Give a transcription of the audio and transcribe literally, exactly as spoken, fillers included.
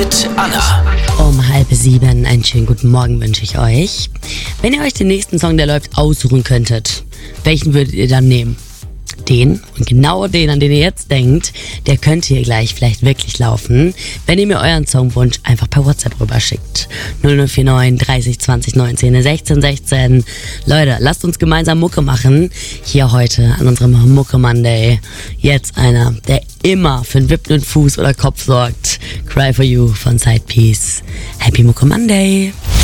mit Anna. Um halb sieben einen schönen guten Morgen wünsche ich euch. Wenn ihr euch den nächsten Song, der läuft, aussuchen könntet, welchen würdet ihr dann nehmen? Den und genau den, an den ihr jetzt denkt, der könnte hier gleich vielleicht wirklich laufen, wenn ihr mir euren Songwunsch einfach per WhatsApp rüberschickt. null null vier neun dreißig zwanzig neunzehn sechzehn sechzehn. Leute, lasst uns gemeinsam Mucke machen. Hier heute an unserem Mucke Monday. Jetzt einer, der immer für einen wippenden Fuß oder Kopf sorgt. Cry for You von Sidepiece. Happy Mucke Monday.